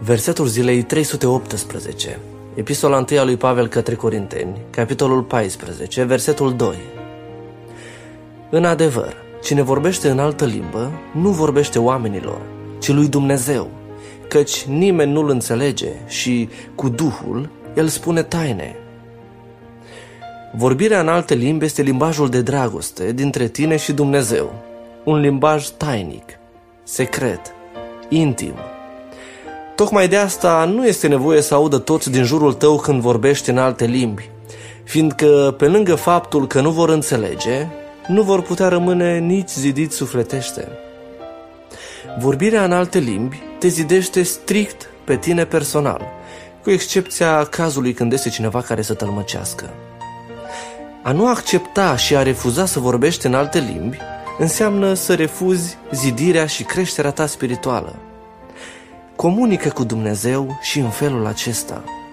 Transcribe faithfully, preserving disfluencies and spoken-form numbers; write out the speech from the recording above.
Versetul zilei trei sute optsprezece, Epistola întâi a lui Pavel către Corinteni, capitolul paisprezece, versetul doi. În adevăr, cine vorbește în altă limbă, nu vorbește oamenilor, ci lui Dumnezeu, căci nimeni nu-l înțelege și, cu Duhul, el spune taine. Vorbirea în alte limbi este limbajul de dragoste dintre tine și Dumnezeu, un limbaj tainic, secret, intim. Tocmai de asta nu este nevoie să audă toți din jurul tău când vorbești în alte limbi, fiindcă, pe lângă faptul că nu vor înțelege, nu vor putea rămâne nici zidiți sufletește. Vorbirea în alte limbi te zidește strict pe tine personal, cu excepția cazului când este cineva care să tălmăcească. A nu accepta și a refuza să vorbești în alte limbi înseamnă să refuzi zidirea și creșterea ta spirituală. Comunică cu Dumnezeu și în felul acesta.